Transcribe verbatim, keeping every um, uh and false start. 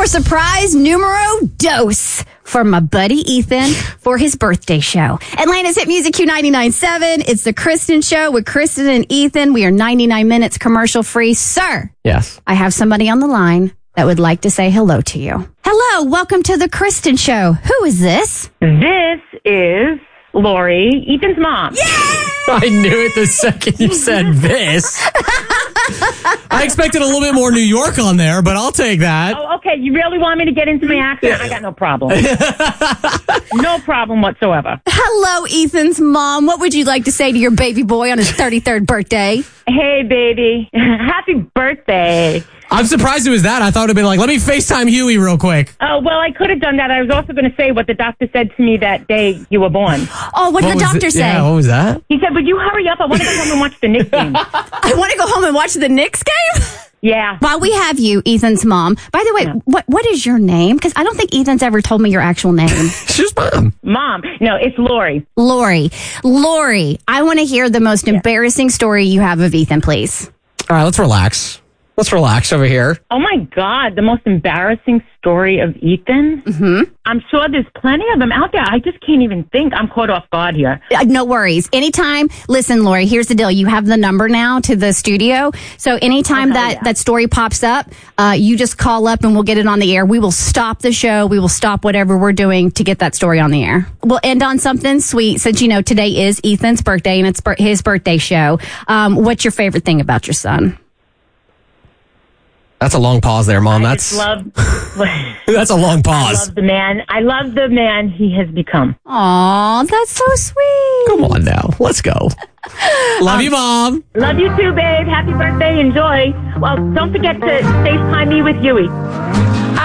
for surprise numero dos for my buddy Ethan for his birthday show. Atlanta's Hit Music Q ninety-nine point seven. It's the Kristen Show with Kristen and Ethan. We are ninety-nine minutes commercial free. Sir. Yes. I have somebody on the line that would like to say hello to you. Hello. Welcome to the Kristen Show. Who is this? This is Lori, Ethan's mom. Yay! I knew it the second you said this. I expected a little bit more New York on there, but I'll take that. Oh, okay. You really want me to get into my accent? I got no problem. No problem whatsoever. Hello, Ethan's mom. What would you like to say to your baby boy on his thirty-third birthday? Hey, baby. Happy birthday. I'm surprised it was that. I thought it would be like, let me FaceTime Huey real quick. Oh, well, I could have done that. I was also going to say what the doctor said to me that day you were born. Oh, what did What the was doctor it? say? Yeah, what was that? He said, would you hurry up? I want to go home and watch the Knicks game. I want to go home and watch the Knicks game? Yeah. While we have you, Ethan's mom. By the way, Yeah. what what is your name? Because I don't think Ethan's ever told me your actual name. She's mom. Mom. No, it's Lori. Lori. Lori, I want to hear the most embarrassing story you have of Ethan, please. All right, let's relax. Let's relax over here. Oh, my God. The most embarrassing story of Ethan? Mm-hmm. I'm sure there's plenty of them out there. I just can't even think. I'm caught off guard here. Uh, no worries. Anytime, listen, Lori, here's the deal. You have the number now to the studio. So anytime Oh, hell that, yeah. that story pops up, uh, you just call up and we'll get it on the air. We will stop the show. We will stop whatever we're doing to get that story on the air. We'll end on something sweet since, you know, today is Ethan's birthday and it's bir- his birthday show. Um, what's your favorite thing about your son? That's a long pause there, Mom. I That's just love, that's a long I pause. love the man. I love the man he has become. Aw, that's so sweet. Come on now. Let's go. Love you, Mom. Love you too, babe. Happy birthday. Enjoy. Well, don't forget to FaceTime me with Huey.